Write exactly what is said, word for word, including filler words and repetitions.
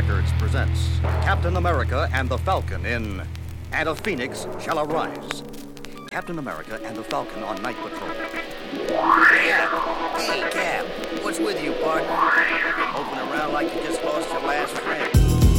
Records presents Captain America and the Falcon in And a Phoenix Shall Arise. Captain America and the Falcon on night patrol. Cap! Hey, Cap!